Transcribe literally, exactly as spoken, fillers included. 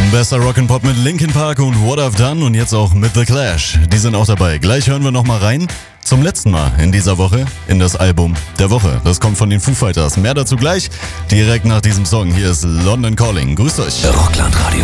Besser Rock'n'Pop mit Linkin Park und What I've Done und jetzt auch mit The Clash. Die sind auch dabei. Gleich hören wir nochmal rein. Zum letzten Mal in dieser Woche in das Album der Woche. Das kommt von den Foo Fighters. Mehr dazu gleich direkt nach diesem Song. Hier ist London Calling. Grüßt euch. Rockland Radio.